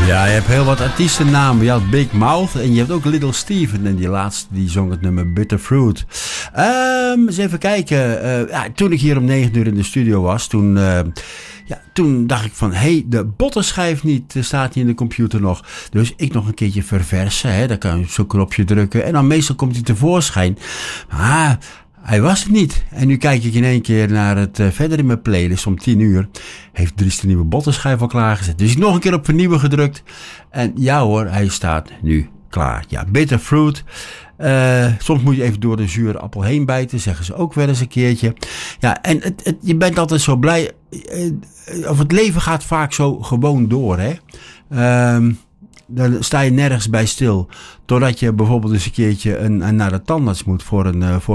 Ja, je hebt heel wat artiestennamen. Je had Big Mouth en je hebt ook Little Steven. En die laatste die zong het nummer Bitter Fruit. Eens even kijken. Toen ik hier om 9 uur in de studio was, toen dacht ik van, de bottenschijf niet, staat niet in de computer nog. Dus ik nog een keertje verversen. Hè. Dan kan je zo'n knopje drukken. En dan meestal komt hij tevoorschijn. Hij was het niet. En nu kijk ik in één keer naar het verder in mijn playlist om 10 uur. Heeft Dries de nieuwe bottenschijf al klaargezet. Dus ik nog een keer op vernieuwen gedrukt. En ja hoor, hij staat nu klaar. Ja, Bitter Fruit. Soms moet je even door de zure appel heen bijten. Zeggen ze ook wel eens een keertje. Ja, en je bent altijd zo blij. Of het leven gaat vaak zo gewoon door, hè. Dan sta je nergens bij stil. Totdat je bijvoorbeeld eens een keertje naar de tandarts moet voor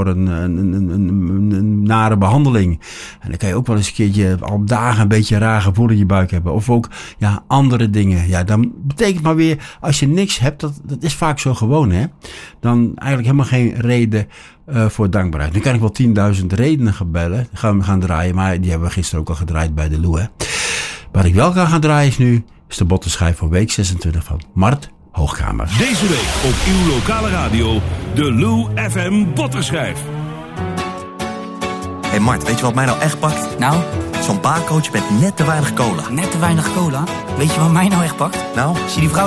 een nare behandeling. En dan kan je ook wel eens een keertje al dagen een beetje raar gevoel in je buik hebben. Of ook andere dingen. Ja, dan betekent maar weer, als je niks hebt, dat is vaak zo gewoon, hè. Dan eigenlijk helemaal geen reden voor dankbaarheid. Nu kan ik wel 10.000 redenen gaan draaien. Maar die hebben we gisteren ook al gedraaid bij de Lou, hè. Wat ik wel kan gaan draaien is de bottenschijf voor week 26 van Mart Hoogkamer. Deze week op uw lokale radio, de Lou FM Bottenschijf. Hey Mart, weet je wat mij nou echt pakt? Nou? Zo'n baarcoach met net te weinig cola. Net te weinig cola? Weet je wat mij nou echt pakt? Nou? Zie die vrouw